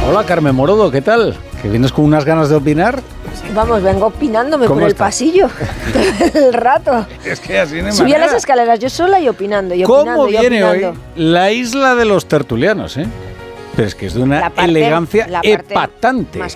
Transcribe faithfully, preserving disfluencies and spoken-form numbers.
Hola, Carmen Morodo, ¿qué tal? ¿Que vienes con unas ganas de opinar? Vamos, vengo opinándome por el está? pasillo todo el rato. Es que así no hay Subí a manera. las escaleras yo sola y opinando, y ¿Cómo opinando, y viene opinando. hoy la isla de los tertulianos, eh? Pero es que es de una La parte- elegancia la parte epatante. más